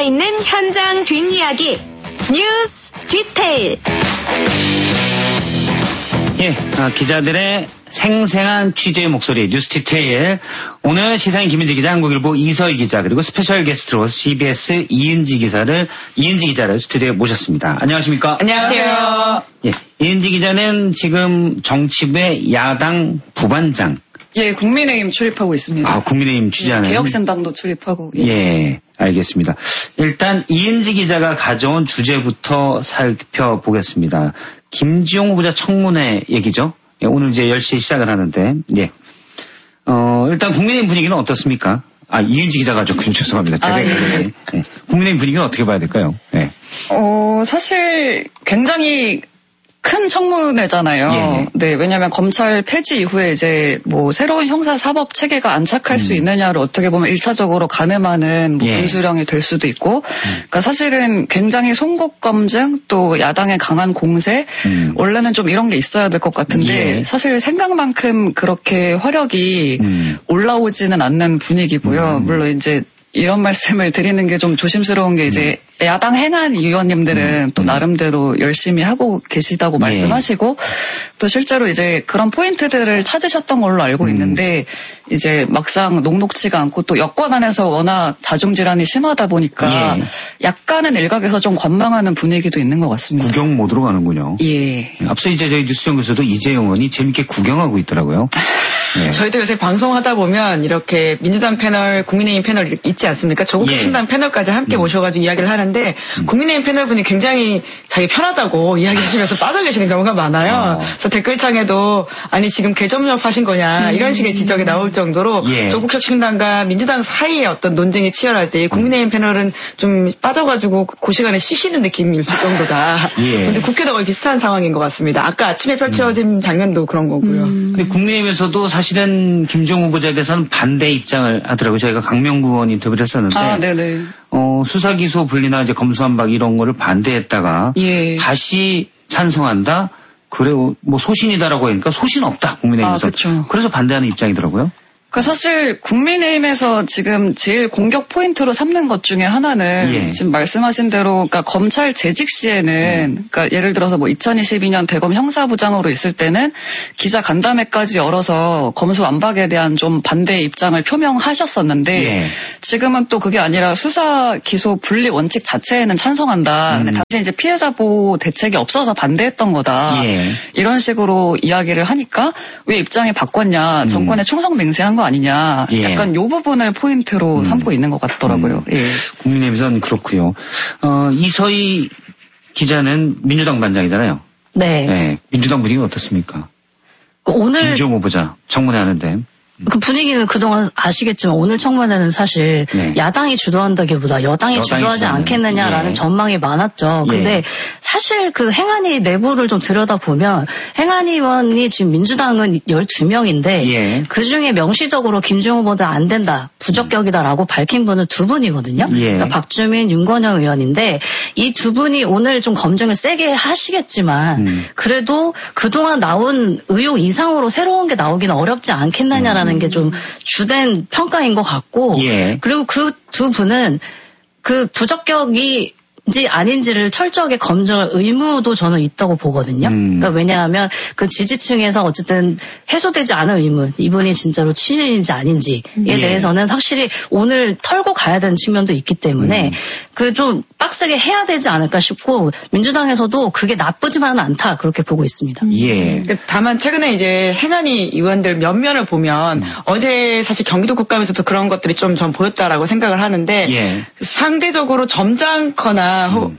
살아있는 현장 뒷이야기 뉴스 디테일. 예, 기자들의 생생한 취재의 목소리 뉴스 디테일. 오늘 시사인 김은지 기자, 한국일보 이서희 기자, 그리고 스페셜 게스트로 CBS 이은지 기자를 스튜디오에 모셨습니다. 안녕하십니까? 안녕하세요. 예, 이은지 기자는 지금 정치부의 야당 부반장. 예, 국민의힘 출입하고 있습니다. 아, 국민의힘 취재하는. 예, 개혁신당도 출입하고. 예, 알겠습니다. 일단 이은지 기자가 가져온 주제부터 살펴보겠습니다. 김지용 후보자 청문회 얘기죠. 예, 오늘 이제 10시에 시작을 하는데, 예. 일단 국민의힘 분위기는 어떻습니까? 아, 이은지 기자가 조금 죄송합니다. 제가 예. 예. 국민의힘 분위기는 어떻게 봐야 될까요? 예. 사실 굉장히 큰 청문회잖아요. 예. 네, 왜냐하면 검찰 폐지 이후에 이제 뭐 새로운 형사 사법 체계가 안착할 수 있느냐를 어떻게 보면 1차적으로 가늠하는 뭐 분수령이 될 수도 있고, 그러니까 사실은 굉장히 송국 검증 또 야당의 강한 공세, 원래는 좀 이런 게 있어야 될 것 같은데 예. 사실 생각만큼 그렇게 화력이 올라오지는 않는 분위기고요. 물론 이제 이런 말씀을 드리는 게 좀 조심스러운 게 이제 야당 행안 의원님들은 또 나름대로 열심히 하고 계시다고 말씀하시고 또 실제로 이제 그런 포인트들을 찾으셨던 걸로 알고 있는데 이제 막상 녹록치가 않고 또 여권 안에서 워낙 자중질환이 심하다 보니까 약간은 일각에서 좀 관망하는 분위기도 있는 것 같습니다. 구경 모드로 가는군요. 예. 앞서 이제 저희 뉴스연구소도 이재용 의원이 재밌게 구경하고 있더라고요. 네. 저희도 요새 방송하다 보면 이렇게 민주당 패널, 국민의힘 패널 있지 않습니까? 조국 혁신당 패널까지 함께 모셔가지고 이야기를 하는데 국민의힘 패널분이 굉장히 자기 편하다고 이야기하시면서 빠져 계시는 경우가 많아요. 그래서 댓글창에도 아니 지금 개점협 하신 거냐 이런 식의 지적이 나올 정도로 조국 혁신당과 민주당 사이의 어떤 논쟁이 치열하지 국민의힘 패널은 좀 빠져가지고 그 시간에 쉬시는 느낌일 정도다. 그런데 국회도 거의 비슷한 상황인 것 같습니다. 아까 아침에 펼쳐진 장면도 그런 거고요. 근데 국민의힘에서도 사실은 김종우 후보자에 대해서는 반대 입장을 하더라고요. 저희가 강명구 의원 인터뷰를 했었는데 네네. 수사기소 분리나 이제 검수완박 이런 거를 반대했다가 다시 찬성한다. 그래 뭐 소신이다라고 하니까 소신 없다 국민의힘에서. 그렇죠. 그래서 반대하는 입장이더라고요. 사실 국민의힘에서 지금 제일 공격 포인트로 삼는 것 중에 하나는 지금 말씀하신 대로 그러니까 검찰 재직 시에는 그러니까 예를 들어서 뭐 2022년 대검 형사부장으로 있을 때는 기자 간담회까지 열어서 검수완박에 대한 좀 반대 입장을 표명하셨었는데 지금은 또 그게 아니라 수사 기소 분리 원칙 자체에는 찬성한다. 근데 당시 이제 피해자 보호 대책이 없어서 반대했던 거다. 이런 식으로 이야기를 하니까 왜 입장이 바꿨냐. 정권에 충성 맹세한 거 아니냐. 약간 요 부분을 포인트로 삼고 있는 것 같더라고요. 국민의힘에서는 그렇고요. 이서희 기자는 민주당 반장이잖아요. 네. 민주당 분위기는 어떻습니까? 오늘 김지용 후보자 청문회 하는데. 그 분위기는 그동안 아시겠지만 오늘 청문회는 사실 야당이 주도한다기보다 여당이 주도하지 않겠느냐라는 전망이 많았죠. 근데 사실 그 행안위 내부를 좀 들여다보면 행안위 의원이 지금 민주당은 12명인데 그중에 명시적으로 김종우 후보자 안 된다, 부적격이다라고 밝힌 분은 2분이거든요. 그러니까 박주민, 윤건영 의원인데 이 2분이 오늘 좀 검증을 세게 하시겠지만 그래도 그동안 나온 의혹 이상으로 새로운 게 나오기는 어렵지 않겠느냐라는 게 좀 주된 평가인 것 같고 그리고 그 2분은 그 부적격이 인지 아닌지를 철저하게 검증할 의무도 저는 있다고 보거든요. 그러니까 왜냐하면 그 지지층에서 어쨌든 해소되지 않은 의문, 이분이 진짜로 친윤인지 아닌지에 대해서는 확실히 오늘 털고 가야 되는 측면도 있기 때문에 그 좀 빡세게 해야 되지 않을까 싶고 민주당에서도 그게 나쁘지만은 않다 그렇게 보고 있습니다. 다만 최근에 이제 행안위 의원들 면면을 보면 어제 사실 경기도 국감에서도 그런 것들이 좀 전 보였다라고 생각을 하는데 상대적으로 점잖거나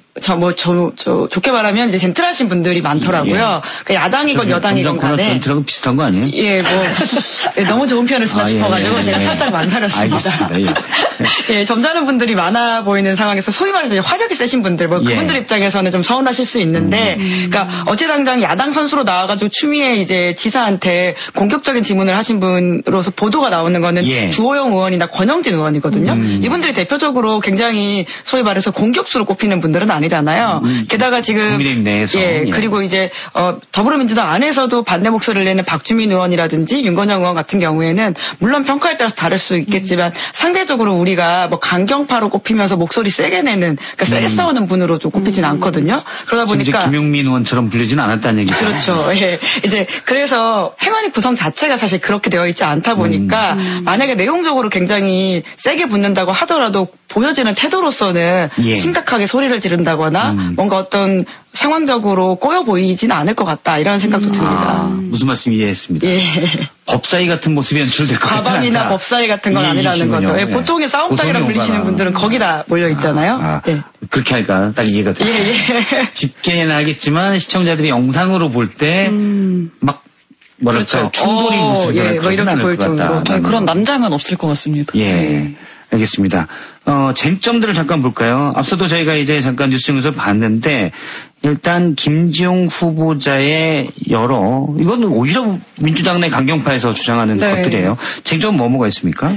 좋게 말하면 이제 젠틀하신 분들이 많더라고요. 그러니까 야당이건 여당이건 간에. 젠틀하고 비슷한 거 아니에요? 너무 좋은 표현을 쓰다 싶어가지고 제가 살짝 망설였습니다. 알겠습니다. 점잖은 분들이 많아 보이는 상황에서 소위 말해서 화력이 세신 분들, 그분들 입장에서는 좀 서운하실 수 있는데, 그러니까 어제 당장 야당 선수로 나와가지고 추미애 이제 지사한테 공격적인 질문을 하신 분으로서 보도가 나오는 거는 주호영 의원이나 권영진 의원이거든요. 이분들이 대표적으로 굉장히 소위 말해서 공격수로 꼽히는 꼽히는 분들은 아니잖아요. 게다가 지금 국민의힘 내에서 그리고 이제 더불어민주당 안에서도 반대 목소리를 내는 박주민 의원이라든지 윤건영 의원 같은 경우에는 물론 평가에 따라서 다를 수 있겠지만 상대적으로 우리가 뭐 강경파로 꼽히면서 목소리 세게 내는 그러니까 세게 싸우는 분으로 좀 꼽히진 않거든요. 그러다 보니까 김용민 의원처럼 불리지는 않았다는 얘기죠. 그렇죠. 예. 이제 그래서 행안위 구성 자체가 사실 그렇게 되어 있지 않다 보니까 만약에 내용적으로 굉장히 세게 붙는다고 하더라도 보여지는 태도로서는 심각하게 소리를 지른다거나 뭔가 어떤 상황적으로 꼬여 보이지는 않을 것 같다 이런 생각도 듭니다. 무슨 말씀 이해했습니다. 예. 법사위 같은 모습이 연출될 것 같지 않다. 가방이나 법사위 같은 건 아니라는 거죠. 예, 보통의 싸움장이라 불리시는 분들은 거기다 몰려 있잖아요. 예. 그렇게 하니까 딱 이해가 돼요. 집계는 알겠지만 시청자들이 영상으로 볼 때 막 뭐랄까 충돌이 모습이 뭐 이렇게 보일 정도로 그런 난장은 없을 것 같습니다. 예. 알겠습니다. 쟁점들을 잠깐 볼까요? 앞서도 저희가 이제 잠깐 뉴스에서 봤는데 일단 김지용 후보자의 이건 오히려 민주당 내 강경파에서 주장하는 것들이에요. 쟁점은 뭐가 있습니까?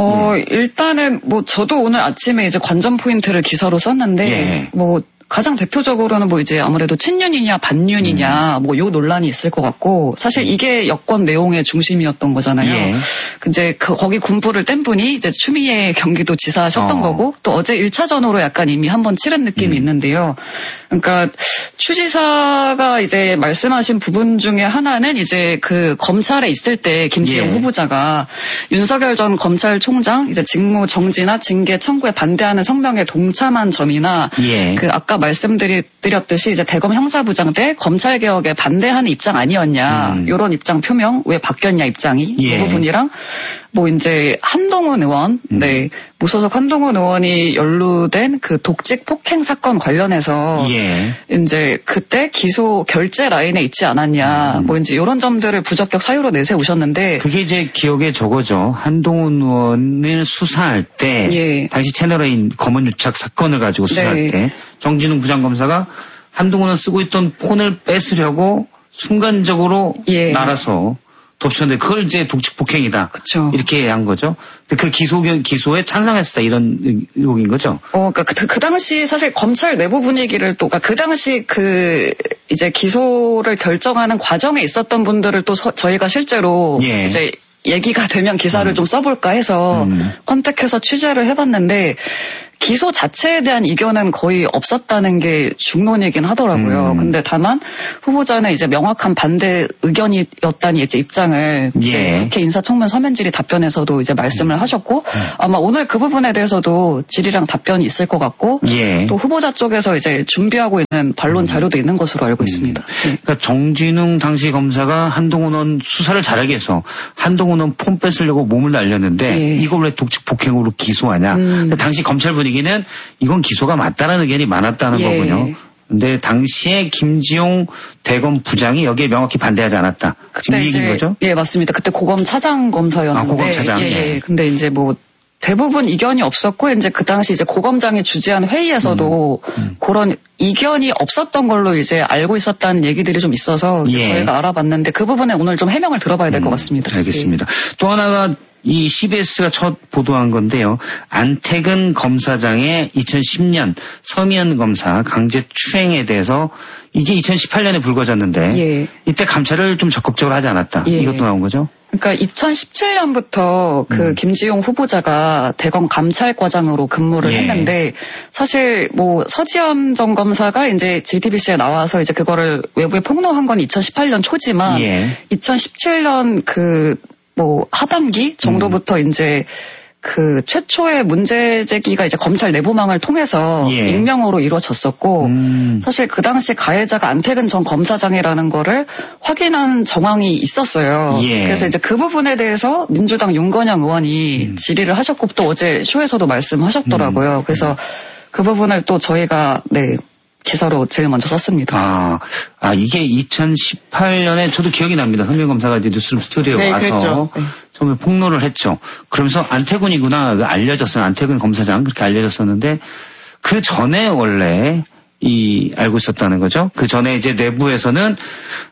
일단은 뭐 저도 오늘 아침에 이제 관전 포인트를 기사로 썼는데 뭐 가장 대표적으로는 뭐 이제 아무래도 친윤이냐 반윤이냐 뭐 요 논란이 있을 것 같고 사실 이게 여권 내용의 중심이었던 거잖아요. 이제 거기 군부를 뗀 분이 이제 추미애 경기도지사셨던 거고 또 어제 1차전으로 약간 이미 한번 치른 느낌이 있는데요. 그러니까 추 지사가 이제 말씀하신 부분 중에 하나는 이제 그 검찰에 있을 때 김지용 후보자가 윤석열 전 검찰총장 이제 직무 정지나 징계 청구에 반대하는 성명에 동참한 점이나 그 아까 말씀드렸듯이 이제 대검 형사부장 때 검찰 개혁에 반대하는 입장 아니었냐 이런 입장 표명 왜 바뀌었냐 입장이 이 부분이랑 뭐 이제 한동훈 의원, 무소속 한동훈 의원이 연루된 그 독직 폭행 사건 관련해서 이제 그때 기소 결재 라인에 있지 않았냐, 뭐 이제 이런 점들을 부적격 사유로 내세우셨는데 그게 이제 기억에 저거죠. 한동훈 의원을 수사할 때 당시 채널A인 검은 유착 사건을 가지고 수사할 때 정진웅 부장검사가 한동훈은 쓰고 있던 폰을 뺏으려고 순간적으로 날아서 덮쳤는데 그걸 이제 독직 폭행이다. 그쵸. 이렇게 한 거죠. 근데 그 기소에 찬성했다 이런 의혹인 거죠. 그러니까 그 당시 사실 검찰 내부 분위기를 또, 그러니까 그 당시 이제 기소를 결정하는 과정에 있었던 분들을 또 저희가 실제로 이제 얘기가 되면 기사를 좀 써볼까 해서 컨택해서 취재를 해봤는데 기소 자체에 대한 이견은 거의 없었다는 게 중론이긴 하더라고요. 근데 다만 후보자는 이제 명확한 반대 의견이었다니 이제 입장을 이제 국회 인사청문 서면질의 답변에서도 이제 말씀을 하셨고 아마 오늘 그 부분에 대해서도 질의랑 답변이 있을 것 같고 또 후보자 쪽에서 이제 준비하고 있는 반론 자료도 있는 것으로 알고 있습니다. 그러니까 정진웅 당시 검사가 한동훈은 수사를 잘하게 해서 한동훈은 폰 뺏으려고 몸을 날렸는데 이걸 왜 독직 폭행으로 기소하냐. 당시 검찰 분위기는 이건 기소가 맞다는 의견이 많았다는 거군요. 근데 당시에 김지용 대검 부장이 여기에 명확히 반대하지 않았다. 지금 이 얘기인 거죠? 예, 맞습니다. 그때 고검 차장 검사였는데. 고검 차장. 근데 이제 뭐 대부분 이견이 없었고 이제 그 당시 이제 고검장이 주재한 회의에서도 그런 이견이 없었던 걸로 이제 알고 있었다는 얘기들이 좀 있어서 저희가 알아봤는데 그 부분에 오늘 좀 해명을 들어봐야 될 것 같습니다. 알겠습니다. 또 하나가 이 CBS가 첫 보도한 건데요. 안태근 검사장의 2010년 서미연 검사 강제 추행에 대해서 이게 2018년에 불거졌는데 이때 감찰을 좀 적극적으로 하지 않았다. 이것도 나온 거죠? 그러니까 2017년부터 그 김지용 후보자가 대검 감찰과장으로 근무를 했는데 사실 뭐 서지현 전 검사가 이제 JTBC에 나와서 이제 그거를 외부에 폭로한 건 2018년 초지만 2017년 뭐 하반기 정도부터 이제 그 최초의 문제 제기가 이제 검찰 내부망을 통해서 익명으로 이루어졌었고 사실 그 당시 가해자가 안태근 전 검사장이라는 거를 확인한 정황이 있었어요. 그래서 이제 그 부분에 대해서 민주당 윤건영 의원이 질의를 하셨고 또 어제 쇼에서도 말씀하셨더라고요. 그래서 그 부분을 또 저희가 기사로 제일 먼저 썼습니다. 이게 2018년에 저도 기억이 납니다. 서미연 검사가 이제 뉴스룸 스튜디오에 와서 처음에 폭로를 했죠. 그러면서 안태근이구나 알려졌어요. 안태근 검사장 그렇게 알려졌었는데 그 전에 원래 알고 있었다는 거죠. 그 전에 이제 내부에서는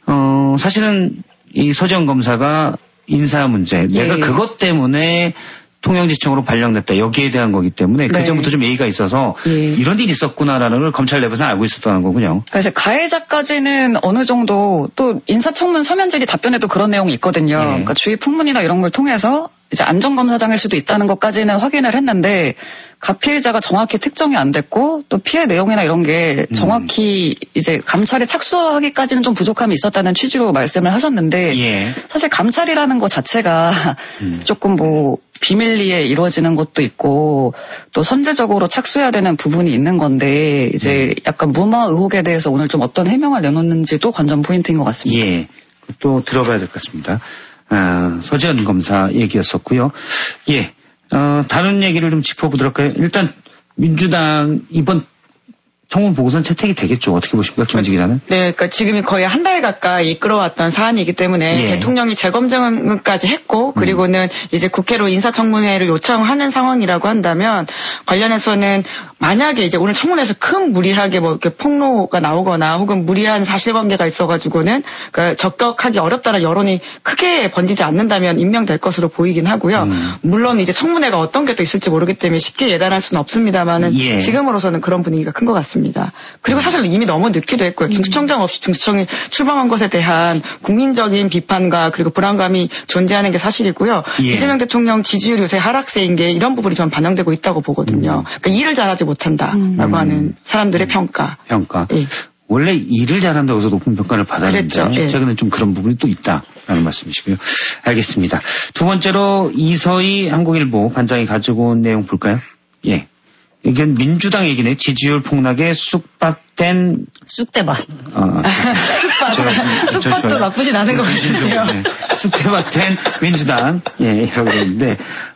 사실은 이 서지현 검사가 인사 문제 내가 그것 때문에 통영지청으로 발령됐다. 여기에 대한 거기 때문에 그 전부터 좀 예의가 있어서 이런 일이 있었구나라는 걸 검찰 내부에서 알고 있었다는 거군요. 그러니까 이제 가해자까지는 어느 정도 또 인사청문 서면질의 답변에도 그런 내용이 있거든요. 그러니까 주의 풍문이나 이런 걸 통해서 이제 안전검사장일 수도 있다는 것까지는 확인을 했는데 가피해자가 정확히 특정이 안 됐고 또 피해 내용이나 이런 게 정확히 이제 감찰에 착수하기까지는 좀 부족함이 있었다는 취지로 말씀을 하셨는데 사실 감찰이라는 것 자체가 조금 뭐 비밀리에 이루어지는 것도 있고 또 선제적으로 착수해야 되는 부분이 있는 건데 이제 약간 무마 의혹에 대해서 오늘 좀 어떤 해명을 내놓는지도 관전 포인트인 것 같습니다. 예, 또 들어봐야 될 것 같습니다. 서지현 검사 얘기였었고요. 예, 다른 얘기를 좀 짚어보도록 할까요? 일단 민주당 이번 청문 보고서는 채택이 되겠죠. 어떻게 보십니까, 김현지 기자는? 네, 그러니까 지금이 거의 한 달 가까이 이끌어왔던 사안이기 때문에 대통령이 재검증까지 했고 그리고는 이제 국회로 인사청문회를 요청하는 상황이라고 한다면 관련해서는 만약에 이제 오늘 청문회에서 큰 무리하게 뭐 이렇게 폭로가 나오거나 혹은 무리한 사실관계가 있어가지고는 그러니까 적격하기 어렵다는 여론이 크게 번지지 않는다면 임명될 것으로 보이긴 하고요. 물론 이제 청문회가 어떤 게 또 있을지 모르기 때문에 쉽게 예단할 수는 없습니다만은 지금으로서는 그런 분위기가 큰 것 같습니다. 그리고 사실 이미 너무 늦기도 했고요. 중수청장 없이 중수청이 출범한 것에 대한 국민적인 비판과 그리고 불안감이 존재하는 게 사실이고요. 이재명 대통령 지지율이 요새 하락세인 게 이런 부분이 전 반영되고 있다고 보거든요. 그러니까 일을 잘하지 못한다라고 하는 사람들의 평가. 원래 일을 잘한다고 해서 높은 평가를 받았는데 최근에 좀 그런 부분이 또 있다라는 말씀이시고요. 알겠습니다. 두 번째로 이서희 한국일보 관장이 가지고 온 내용 볼까요? 예. 이건 민주당 얘기네. 지지율 폭락에 쑥밭된 쑥대밭. 쑥밭도 나쁘진 않은 것 같은데요. 쑥대밭된 민주당. 이라고 그러는데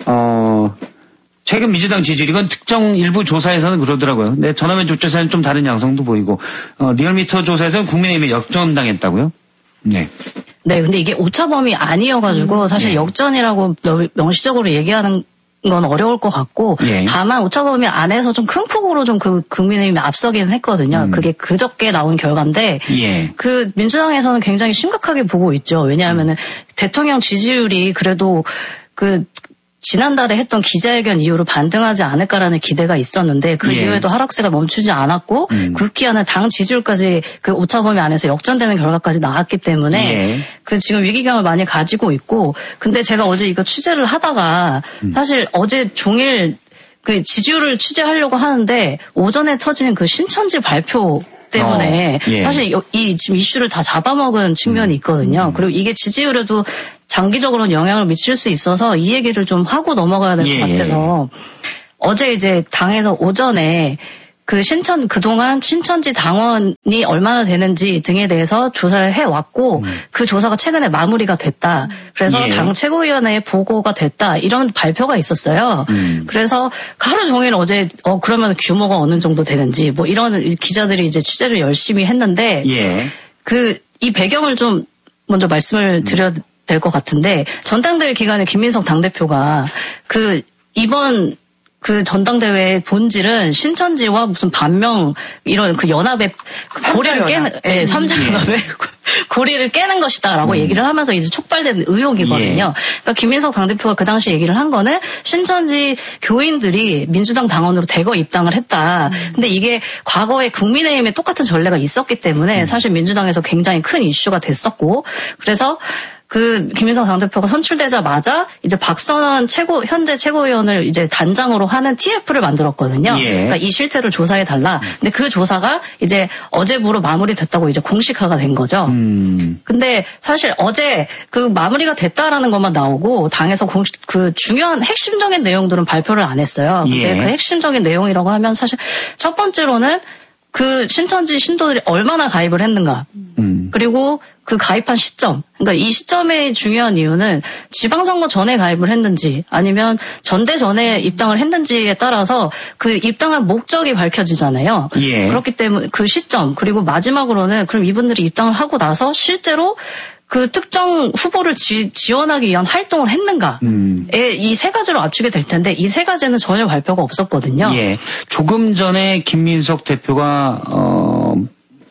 최근 민주당 지지율 이건 특정 일부 조사에서는 그러더라고요. 근데 전화면접 조사는 좀 다른 양상도 보이고 리얼미터 조사에서는 국민의힘에 역전당했다고요. 네, 근데 이게 오차범위 아니어가지고 사실 역전이라고 명시적으로 얘기하는 건 어려울 것 같고 다만 오차범위 안에서 좀 큰 폭으로 좀 그 국민의힘이 앞서기는 했거든요. 그게 그저께 나온 결과인데 그 민주당에서는 굉장히 심각하게 보고 있죠. 왜냐하면은 대통령 지지율이 그래도 그 지난달에 했던 기자회견 이후로 반등하지 않을까라는 기대가 있었는데 그 이후에도 하락세가 멈추지 않았고 급기야는 당 지지율까지 그 오차범위 안에서 역전되는 결과까지 나왔기 때문에 그 지금 위기감을 많이 가지고 있고 근데 제가 어제 이거 취재를 하다가 사실 어제 종일 그 지지율을 취재하려고 하는데 오전에 터지는 그 신천지 발표 때문에 사실 이 지금 이슈를 다 잡아먹은 측면이 있거든요. 그리고 이게 지지율에도 장기적으로는 영향을 미칠 수 있어서 이 얘기를 좀 하고 넘어가야 될 것 같아서 어제 이제 당에서 오전에 그동안 신천지 당원이 얼마나 되는지 등에 대해서 조사를 해왔고 그 조사가 최근에 마무리가 됐다. 그래서 당 최고위원회에 보고가 됐다. 이런 발표가 있었어요. 그래서 하루 종일 어제 그러면 규모가 어느 정도 되는지 뭐 이런 기자들이 이제 취재를 열심히 했는데 이 배경을 좀 먼저 말씀을 드려야 될 것 같은데 전당대회 기간에 김민석 당대표가 이번 그 전당대회의 본질은 신천지와 무슨 반명 이런 그 연합의 고리를 깨는 삼자연합의 고리를 깨는 것이다라고 얘기를 하면서 이제 촉발된 의혹이거든요. 그러니까 김민석 당대표가 그 당시 얘기를 한 거는 신천지 교인들이 민주당 당원으로 대거 입당을 했다. 근데 이게 과거에 국민의힘에 똑같은 전례가 있었기 때문에 사실 민주당에서 굉장히 큰 이슈가 됐었고 그래서 김민석 당대표가 선출되자마자 이제 박선원 현재 최고위원을 이제 단장으로 하는 TF를 만들었거든요. 그러니까 이 실태를 조사해달라. 근데 그 조사가 이제 어제부로 마무리됐다고 이제 공식화가 된 거죠. 근데 사실 어제 그 마무리가 됐다라는 것만 나오고 당에서 중요한 핵심적인 내용들은 발표를 안 했어요. 근데 그 핵심적인 내용이라고 하면 사실 첫 번째로는 그 신천지 신도들이 얼마나 가입을 했는가. 그리고 그 가입한 시점. 그러니까 이 시점의 중요한 이유는 지방선거 전에 가입을 했는지 아니면 전대 전에 입당을 했는지에 따라서 그 입당한 목적이 밝혀지잖아요. 그렇기 때문에 그 시점 그리고 마지막으로는 그럼 이분들이 입당을 하고 나서 실제로 그 특정 후보를 지원하기 위한 활동을 했는가에 이 세 가지로 압축이 될 텐데 이 세 가지는 전혀 발표가 없었거든요. 조금 전에 김민석 대표가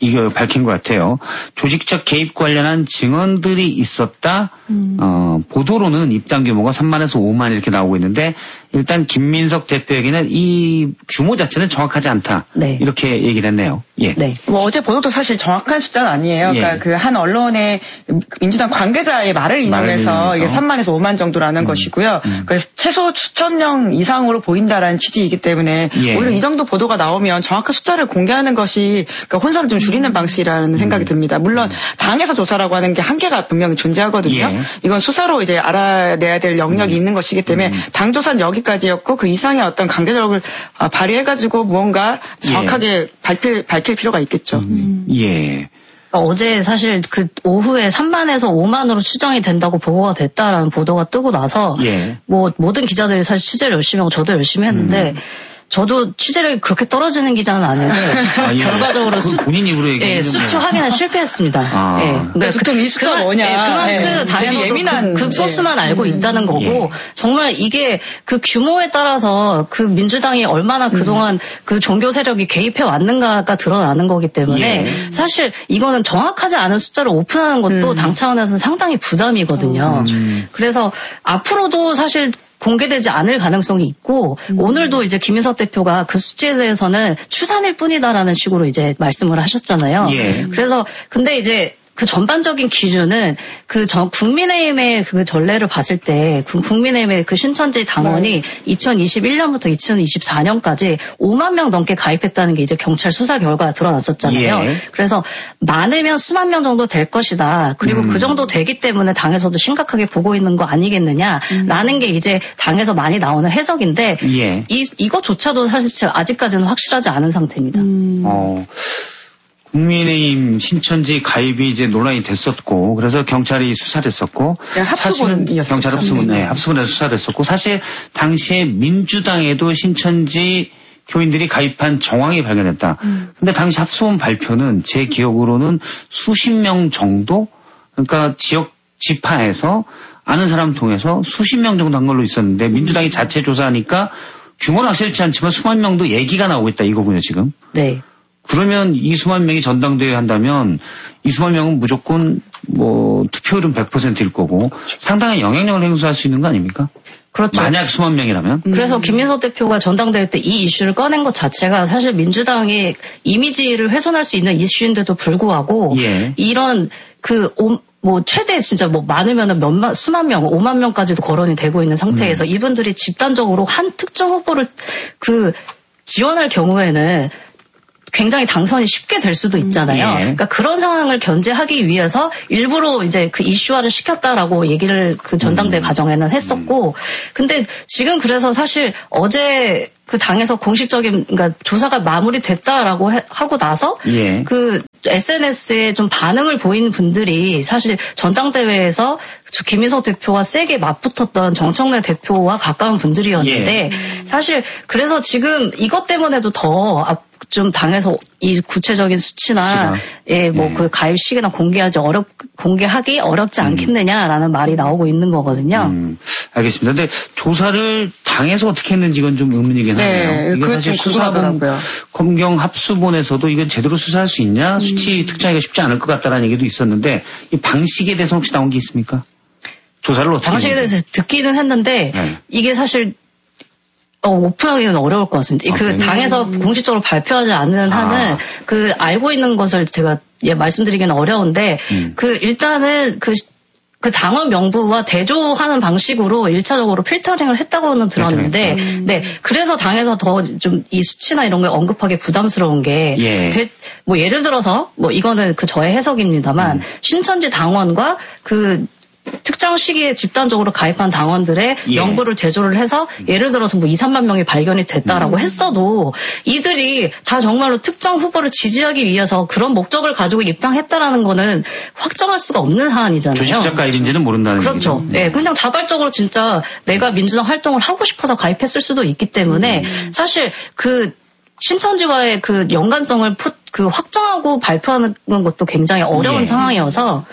이거 밝힌 것 같아요. 조직적 개입 관련한 증언들이 있었다. 보도로는 입당 규모가 3만에서 5만 이렇게 나오고 있는데 일단 김민석 대표에게는 이 규모 자체는 정확하지 않다. 네. 이렇게 얘기를 했네요. 예. 네. 뭐 어제 보도도 사실 정확한 숫자는 아니에요. 그러니까 그 한 언론의 민주당 관계자의 말을 인용해서 이게 3만에서 5만 정도라는 것이고요. 그래서 최소 수천 명 이상으로 보인다라는 취지이기 때문에 오히려 이 정도 보도가 나오면 정확한 숫자를 공개하는 것이 그러니까 혼선을 좀 줄이는 방식이라는 생각이 듭니다. 물론 당에서 조사라고 하는 게 한계가 분명히 존재하거든요. 이건 수사로 이제 알아내야 될 영역이 있는 것이기 때문에 당 조사는 여기까지였고 그 이상의 어떤 강제력을 발휘해가지고 무언가 정확하게 밝힐 필요가 있겠죠. 예. 어제 사실 그 오후에 3만에서 5만으로 추정이 된다고 보고가 됐다라는 보도가 뜨고 나서 뭐 모든 기자들이 사실 취재를 열심히 하고 저도 열심히 했는데 저도 취재를 그렇게 떨어지는 기자는 아닌데 결과적으로 본인 입으로 얘기해 수치 확인에 실패했습니다. 근데 보통 이 숫자 뭐냐? 그만큼 당연히 예민한 그 소수만 알고 있다는 거고 정말 이게 그 규모에 따라서 그 민주당이 얼마나 그동안 그 종교 세력이 개입해 왔는가가 드러나는 거기 때문에 사실 이거는 정확하지 않은 숫자를 오픈하는 것도 당 차원에서는 상당히 부담이거든요. 그래서 앞으로도 사실 공개되지 않을 가능성이 있고 오늘도 이제 김민석 대표가 그 수치에 대해서는 추산일 뿐이다라는 식으로 이제 말씀을 하셨잖아요. 그래서 근데 이제 그 전반적인 기준은 그 국민의힘의 그 전례를 봤을 때 국민의힘의 그 신천지 당원이 2021년부터 2024년까지 5만 명 넘게 가입했다는 게 이제 경찰 수사 결과가 드러났었잖아요. 그래서 많으면 수만 명 정도 될 것이다. 그리고 그 정도 되기 때문에 당에서도 심각하게 보고 있는 거 아니겠느냐라는 게 이제 당에서 많이 나오는 해석인데 이것조차도 사실 아직까지는 확실하지 않은 상태입니다. 국민의힘 신천지 가입이 이제 논란이 됐었고, 그래서 경찰이 수사를 했었고, 경찰 합수본에서 수사를 했었고, 사실 당시에 민주당에도 신천지 교인들이 가입한 정황이 발견됐다. 근데 당시 합수본 발표는 제 기억으로는 수십 명 정도, 그러니까 지역 지파에서 아는 사람 통해서 수십 명 정도 한 걸로 있었는데 민주당이 자체 조사하니까 규모는 확실치 않지만 수만 명도 얘기가 나오고 있다 이거군요 지금. 네. 그러면 이 수만 명이 전당대회 한다면 이 수만 명은 무조건 뭐 투표율은 100%일 거고 상당한 영향력을 행사할 수 있는 거 아닙니까? 그렇죠. 만약 수만 명이라면. 그래서 김민석 대표가 전당대회 때 이 이슈를 꺼낸 것 자체가 사실 민주당의 이미지를 훼손할 수 있는 이슈인데도 불구하고 이런 뭐 최대 진짜 뭐 많으면은 수만 명, 5만 명까지도 거론이 되고 있는 상태에서 이분들이 집단적으로 한 특정 후보를 지원할 경우에는 굉장히 당선이 쉽게 될 수도 있잖아요. 그러니까 그런 상황을 견제하기 위해서 일부러 이제 그 이슈화를 시켰다라고 얘기를 그 전당대 과정에는 했었고, 근데 지금 그래서 사실 어제 그 당에서 공식적인 그러니까 조사가 마무리됐다라고 하고 나서 그 SNS에 좀 반응을 보이는 분들이 사실 전당대회에서 김민석 대표와 세게 맞붙었던 정청래 대표와 가까운 분들이었는데 사실 그래서 지금 이것 때문에도 더 좀 당에서 이 구체적인 수치나 그 가입 시기나 공개하기 어렵지 않겠느냐라는 말이 나오고 있는 거거든요. 알겠습니다. 근데 조사를 당에서 어떻게 했는지 이건 좀 의문이긴 하네요. 이게 사실 수사본 검경 합수본에서도 이건 제대로 수사할 수 있냐 수치 특정하기가 쉽지 않을 것 같다는 얘기도 있었는데 이 방식에 대해서 혹시 나온 게 있습니까? 조사를 어떻게 방식에 대해서 듣기는 했는데 이게 사실 오픈하기는 어려울 것 같습니다. 그 당에서 공식적으로 발표하지 않는 한은 그 알고 있는 것을 제가 말씀드리기는 어려운데 일단은 그 당원 명부와 대조하는 방식으로 1차적으로 필터링을 했다고는 들었는데, 그래서 당에서 더 좀 이 수치나 이런 걸 언급하기 부담스러운 게, 뭐 예를 들어서, 뭐 이거는 저의 해석입니다만, 신천지 당원과 특정 시기에 집단적으로 가입한 당원들의 명부를 제조를 해서 예를 들어서 뭐 2, 3만 명이 발견이 됐다라고 했어도 이들이 다 정말로 특정 후보를 지지하기 위해서 그런 목적을 가지고 입당했다라는 거는 확정할 수가 없는 사안이잖아요. 조직적 가입인지는 모른다는 그렇죠. 얘기죠. 그냥 자발적으로 진짜 내가 민주당 활동을 하고 싶어서 가입했을 수도 있기 때문에 사실 신천지와의 그 연관성을 확정하고 발표하는 것도 굉장히 어려운 상황이어서.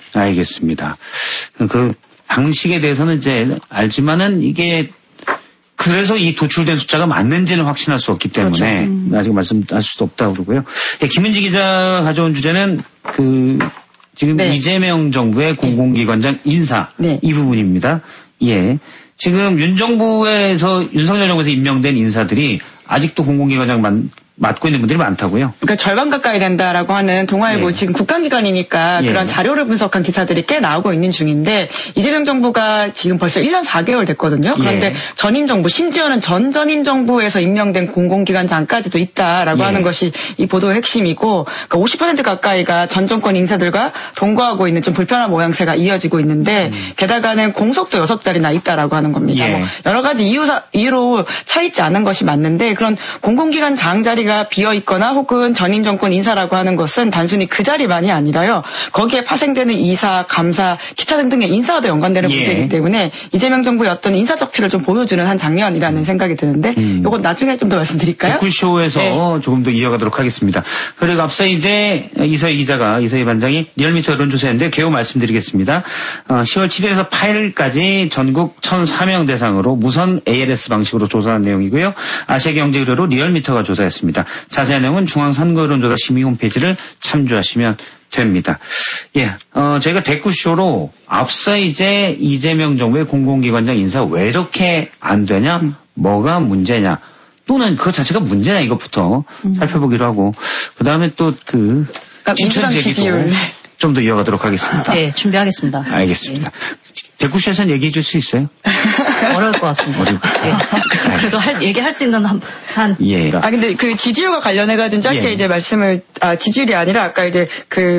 알겠습니다. 그 방식에 대해서는 이제 알지만은 이게 그래서 이 도출된 숫자가 맞는지는 확신할 수 없기 때문에 그렇죠. 아직 말씀할 수도 없다고 그러고요. 예, 김은지 기자가 가져온 주제는 지금 네. 이재명 정부의 공공기관장 인사 네. 이 부분입니다. 예. 지금 윤석열 정부에서 임명된 인사들이 아직도 공공기관장 맡고 있는 분들이 많다고요? 그러니까 절반 가까이 된다라고 하는 동아일보 예. 지금 국가기관이니까 예. 그런 자료를 분석한 기사들이 꽤 나오고 있는 중인데 이재명 정부가 지금 벌써 1년 4개월 됐거든요. 그런데 예. 전임 정부 심지어는 전임 정부에서 임명된 공공기관장까지도 있다라고 예. 하는 것이 이 보도의 핵심이고 그러니까 50% 가까이가 전 정권 인사들과 동거하고 있는 좀 불편한 모양새가 이어지고 있는데 게다가는 공석도 6자리나 있다라고 하는 겁니다. 예. 뭐 여러 가지 이유로 차 있지 않은 것이 맞는데 그런 공공기관장 자리 가 비어 있거나 혹은 전임 정권 인사라고 하는 것은 단순히 그 자리만이 아니라요. 거기에 파생되는 이사, 감사, 기타 등등의 인사와도 연관되는 문제이기 예. 때문에 이재명 정부의 어떤 인사 적치를 좀 보여주는 한 장면이라는 생각이 드는데 이건 나중에 좀 더 말씀드릴까요? 댓글쇼에서 네. 조금 더 이어가도록 하겠습니다. 그리고 앞서 이제 이서희 반장이 리얼미터 여론조사했는데 개요 말씀드리겠습니다. 10월 7일에서 8일까지 전국 1,004명 대상으로 무선 ALS 방식으로 조사한 내용이고요. 아시아경제의뢰로 리얼미터가 조사했습니다. 자세한 내용은 중앙선거여론조사 심의 홈페이지를 참조하시면 됩니다. 예, 저희가 댓글쇼로 앞서 이제 이재명 정부의 공공기관장 인사 왜 이렇게 안 되냐, 뭐가 문제냐, 또는 그것 자체가 문제냐 이것부터 살펴보기로 하고, 그 다음에 또 민주당 지지율 좀 더 이어가도록 하겠습니다. 네, 준비하겠습니다. 알겠습니다. 댓글쇼에서는 얘기해 줄 수 있어요? 어려울 것 같습니다. 네. 그래도 얘기할 수 있는 예. 근데 그 지지율과 관련해가지고 짧게 예. 이제 말씀을, 지지율이 아니라 아까 이제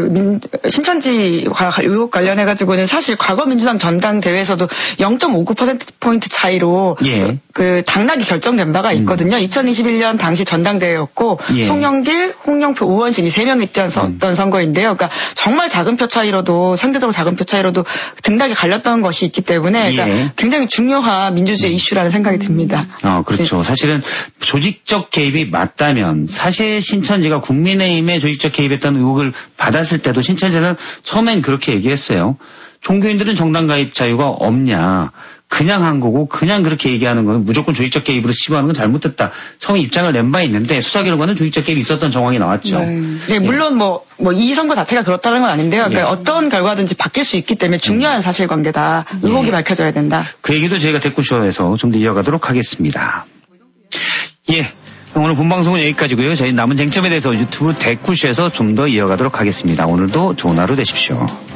신천지와 의혹 관련해가지고는 사실 과거 민주당 전당대회에서도 0.59%포인트 차이로 예. 그 당락이 결정된 바가 있거든요. 2021년 당시 전당대회였고, 예. 송영길, 홍영표, 우원식 이 3명이 뛰었던 선거인데요. 그러니까 정말 작은 표 차이로도, 상대적으로 작은 표 차이로도 등락이 갈렸던 것이 있기 때문에 그러니까 예. 굉장히 중요한 민주주의 이슈라는 생각이 듭니다. 그렇죠. 네. 사실은 조직적 개입이 맞다면 사실 신천지가 국민의힘에 조직적 개입했던 의혹을 받았을 때도 신천지는 처음엔 그렇게 얘기했어요. 종교인들은 정당 가입 자유가 없냐. 그냥 한 거고 그냥 그렇게 얘기하는 건 무조건 조직적 개입으로 치부하는 건 잘못됐다. 처음 입장을 낸 바 있는데 수사 결과는 조직적 개입이 있었던 정황이 나왔죠. 네, 물론 이 선거 자체가 그렇다는 건 아닌데요. 그러니까 어떤 결과든지 바뀔 수 있기 때문에 중요한 사실관계다. 의혹이 밝혀져야 된다. 그 얘기도 저희가 댓글쇼에서 좀 더 이어가도록 하겠습니다. 예. 오늘 본방송은 여기까지고요. 저희 남은 쟁점에 대해서 유튜브 댓글쇼에서 좀 더 이어가도록 하겠습니다. 오늘도 좋은 하루 되십시오.